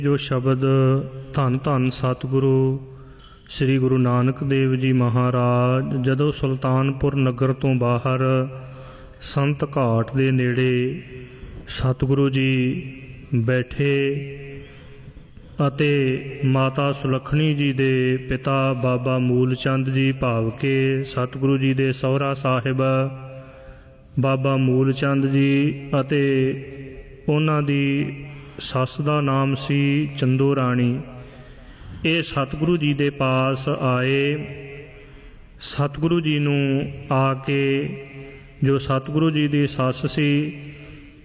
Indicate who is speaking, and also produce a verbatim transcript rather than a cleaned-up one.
Speaker 1: ਜੋ ਸ਼ਬਦ ਧੰਨ ਧੰਨ ਸਤਿਗੁਰੂ ਸ੍ਰੀ ਗੁਰੂ ਨਾਨਕ ਦੇਵ ਜੀ ਮਹਾਰਾਜ ਜਦੋਂ ਸੁਲਤਾਨਪੁਰ ਨਗਰ ਤੋਂ ਬਾਹਰ ਸੰਤ ਘਾਟ ਦੇ ਨੇੜੇ ਸਤਿਗੁਰੂ ਜੀ ਬੈਠੇ ਅਤੇ ਮਾਤਾ ਸੁਲੱਖਣੀ ਜੀ ਦੇ ਪਿਤਾ ਬਾਬਾ ਮੂਲ ਚੰਦ ਜੀ ਭਾਵ ਕੇ ਸਤਿਗੁਰੂ ਜੀ ਦੇ ਸਹੁਰਾ ਸਾਹਿਬ ਬਾਬਾ ਮੂਲ ਚੰਦ ਜੀ ਅਤੇ ਉਹਨਾਂ ਦੀ ਸੱਸ ਦਾ ਨਾਮ ਸੀ ਚੰਦੋ ਰਾਣੀ, ਇਹ ਸਤਿਗੁਰੂ ਜੀ ਦੇ ਪਾਸ ਆਏ। ਸਤਿਗੁਰੂ ਜੀ ਨੂੰ ਆ ਕੇ ਜੋ ਸਤਿਗੁਰੂ ਜੀ ਦੀ ਸੱਸ ਸੀ